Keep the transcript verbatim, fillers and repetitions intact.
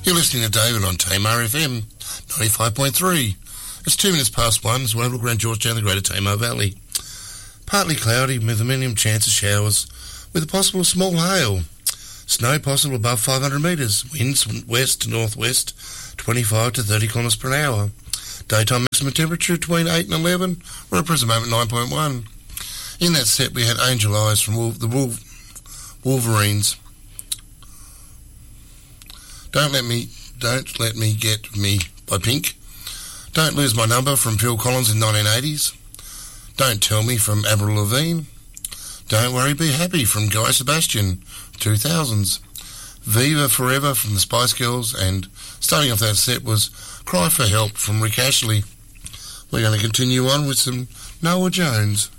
You're listening to David on Tamar F M ninety-five point three. It's two minutes past one as we have a look around Georgetown, the Greater Tamar Valley. Partly cloudy with a minimum chance of showers with a possible small hail. Snow possible above five hundred metres. Winds west to northwest, twenty-five to thirty kilometres per hour. Daytime maximum temperature between eight and eleven, or at present moment nine point one. In that set we had Angel Eyes from Wolf- the Wolf- Wolverines. Don't let me, don't let me get me by Pink. Don't Lose My Number from Phil Collins in nineteen eighties. Don't Tell Me from Avril Lavigne. Don't Worry, Be Happy from Guy Sebastian, two thousands. Viva Forever from the Spice Girls, and starting off that set was Cry for Help from Rick Ashley. We're going to continue on with some Noah Jones.